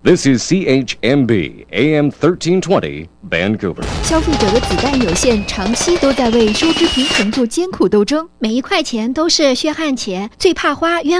This is CHMB AM 1320 Vancouver。 消费者的子弹有限，长期都在为收支平衡做艰苦斗争， 每一块钱都是血汗钱，最怕花冤